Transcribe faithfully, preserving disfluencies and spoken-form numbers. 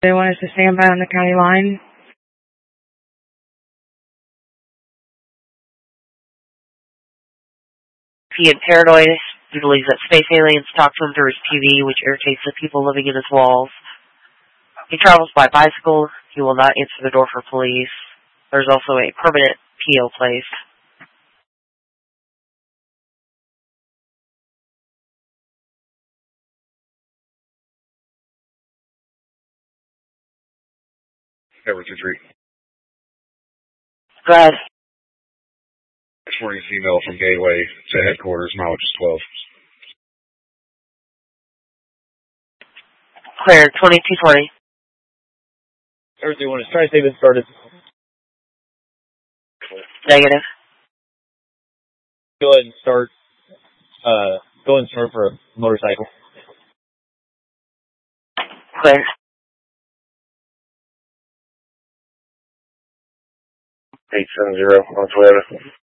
They want us to stand by on the county line. Being paranoid, he believes that space aliens talk to him through his T V, which irritates the people living in his walls. He travels by bicycle. He will not answer the door for police. There's also a permanent P O placed. Ever two three. Go ahead. This morning's email from Gateway to headquarters, mileage is twelve. Clear, twenty-two twenty. Thursday one is trying to say this started. Negative. Go ahead and start. Uh, go ahead and start for a motorcycle. Clear. eight seven zero on Toyota.